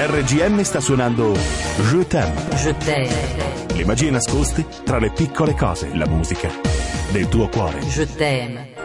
RGM sta suonando Je t'aime. Je t'aime. Le magie nascoste tra le piccole cose, la musica del tuo cuore. Je t'aime.